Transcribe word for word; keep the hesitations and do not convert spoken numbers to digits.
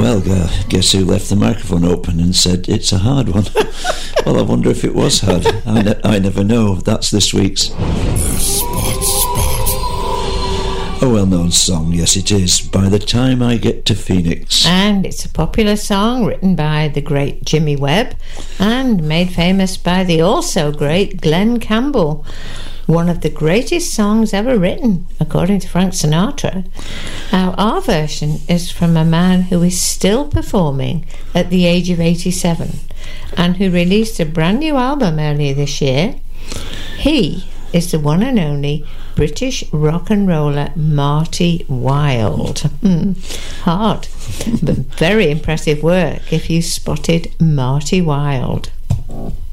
Well, uh, guess who left the microphone open and said it's a hard one? Well, I wonder if it was hard. I, ne- I never know. That's this week's The Spot Spot. a well-known song. Yes, it is. By the Time I Get to Phoenix. And it's a popular song written by the great Jimmy Webb and made famous by the also great Glenn Campbell. One of the greatest songs ever written, according to Frank Sinatra. Now, our version is from a man who is still performing at the age of eighty-seven and who released a brand new album earlier this year. He is the one and only British rock and roller Marty Wilde. Hmm, hard, but very impressive work if you spotted Marty Wilde.